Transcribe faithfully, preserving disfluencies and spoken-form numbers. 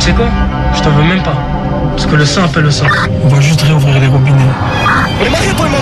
sais quoi? Je t'en veux même pas. Parce que le sang appelle le sang. On va juste réouvrir les robinets. On est mariés, toi et moi.